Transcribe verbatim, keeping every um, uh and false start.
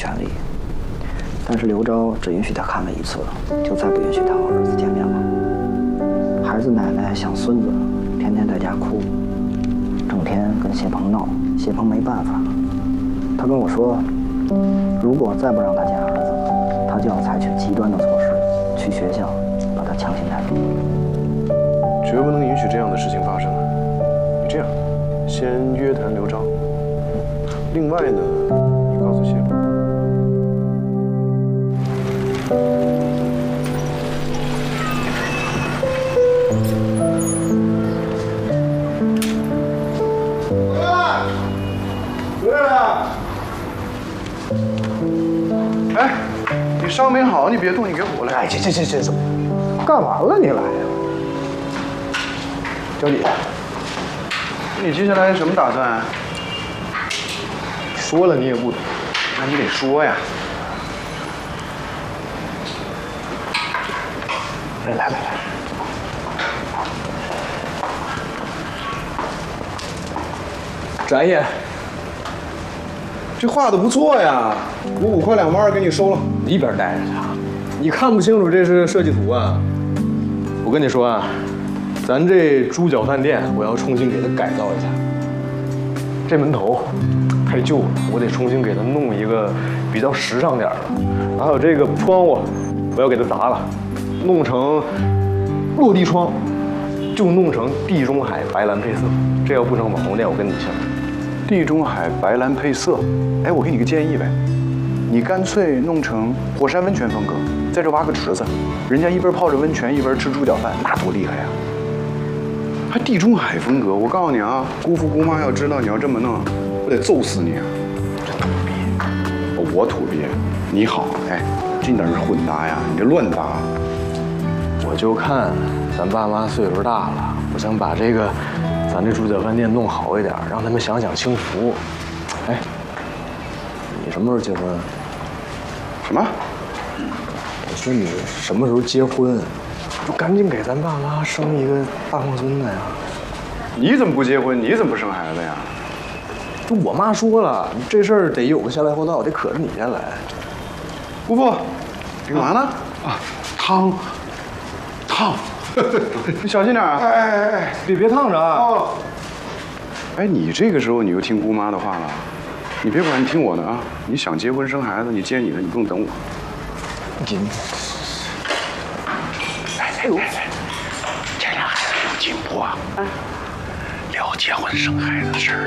权利。但是刘钊只允许他看了一次，就再不允许他和儿子见面了。孩子奶奶想孙子，天天在家哭，整天跟谢鹏闹，谢鹏没办法。他跟我说，如果再不让他见儿子，他就要采取极端的措施，去学校把他强行带走。 绝不能允许这样的事情发生。你这样，先约谈刘钊。另外呢，你告诉谢鹏。 哎，你伤没好，你别动，你给我来。 哎，这这这这怎么？干完了你来呀？ 小李，你接下来什么打算啊？ 说了你也不懂， 那你得说呀。 来来来来，展爷， 这画的不错呀，我五块两毛二给你收了。 一边待着去啊！你看不清楚这是设计图啊？我跟你说啊，咱这猪脚饭店我要重新给它改造一下。这门头太旧了，我得重新给它弄一个比较时尚点的。还有这个窗户，我要给它砸了，弄成落地窗，就弄成地中海白蓝配色。这要不成网红店，我跟你姓。 地中海白蓝配色，哎，我给你个建议呗，你干脆弄成火山温泉风格，在这挖个池子，人家一边泡着温泉，一边吃猪脚饭，那多厉害呀！还地中海风格，我告诉你啊，姑父姑妈要知道你要这么弄，我得揍死你啊！这土鳖，我土鳖，你好，哎，这哪是混搭呀？你这乱搭！ 我就看咱爸妈岁数大了，我想把这个咱这猪脚饭店弄好一点，让他们享享清福。哎，你什么时候结婚？ 什么？ 我说你什么时候结婚？就赶紧给咱爸妈生一个大胖孙子呀！ 你怎么不结婚？你怎么不生孩子呀？ 就我妈说了，这事儿得有个先来后到，得可着你先来。 姑父，你干嘛呢？ 啊，汤，烫， 你小心点啊！ 哎哎哎哎， 别别烫着啊！ 哦， 哎，你这个时候你又听姑妈的话了，你别管，你听我的啊！你想结婚生孩子，你接你的，你不用等我。 你， 哎哎哎，这俩孩子有进步啊！聊结婚生孩子的事儿。